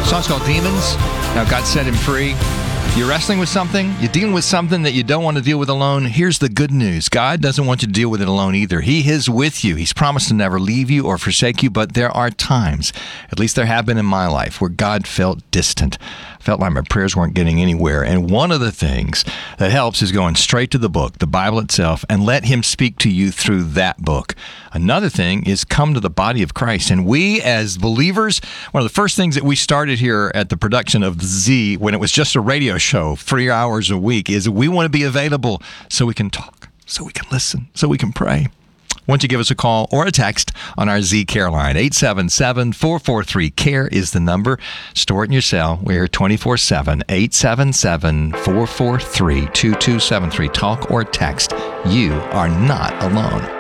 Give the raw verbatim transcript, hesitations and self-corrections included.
song's called Demons. Now God set him free. You're wrestling with something, you're dealing with something that you don't want to deal with alone. Here's the good news. God doesn't want you to deal with it alone either. He is with you. He's promised to never leave you or forsake you, but there are times, at least there have been in my life, where God felt distant. Felt like my prayers weren't getting anywhere. And one of the things that helps is going straight to the book, the Bible itself, and let him speak to you through that book. Another thing is come to the body of Christ. And we as believers, one of the first things that we started here at the production of Z, when it was just a radio show, three hours a week, is we want to be available so we can talk, so we can listen, so we can pray. Why don't you give us a call or a text on our Z Care line? eight seven seven, four four three, C A R E is the number. Store it in your cell. We're here twenty-four seven. eight seven seven, four four three, two two seven three. Talk or text. You are not alone.